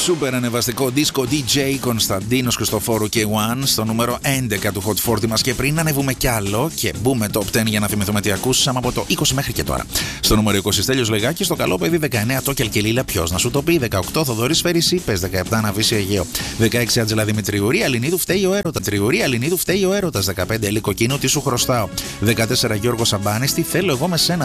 Σούπερ ανεβαστικό disco DJ Κωνσταντίνος Χριστοφόρου και One στο νούμερο 11 του Hot 40 μας. Και πριν ανεβούμε κι άλλο και μπούμε top 10 για να θυμηθούμε τι ακούσαμε από το 20 μέχρι και τώρα. Στο νούμερο 20 Στέλιος Λεγάκης, στο καλό παιδί. 19 Τόκελ και Λίλα, ποιος να σου το πει. 18 Θοδωρής Φερησίπες. 17 Ναβίση Αιγαίο. 16 Άντζελα Δημητριουρή, Ελληνίδου φταίει ο έρωτα. Τριουρή Ελληνίδου φταίει ο έρωτα. 15 Ελίκο Κίνο, τι σου χρωστάω. 14 Γιώργο Σαμπάνης, τι θέλω εγώ με σένα.